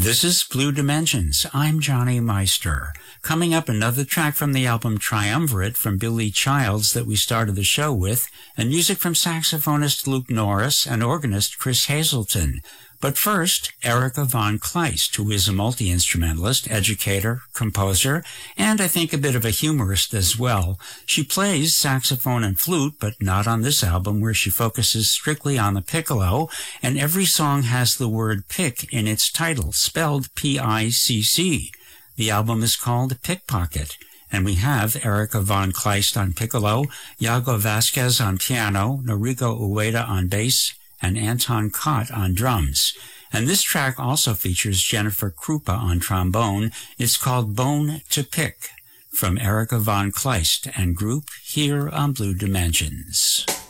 This is Blue Dimensions. I'm Johnny Meister. Coming up, another track from the album Triumvirate from Billy Childs that we started the show with, and music from saxophonist Luke Norris and organist Chris Hazelton. But first, Erica von Kleist, who is a multi-instrumentalist, educator, composer, and I think a bit of a humorist as well. She plays saxophone and flute, but not on this album, where she focuses strictly on the piccolo, and every song has the word pick in its title, spelled P-I-C-C. The album is called Pickpocket, and we have Erica von Kleist on piccolo, Yago Vasquez on piano, Noriko Ueda on bass, and Anton Kott on drums. And this track also features Jennifer Krupa on trombone. It's called Bone to Pick, from Erica von Kleist and group here on Blue Dimensions.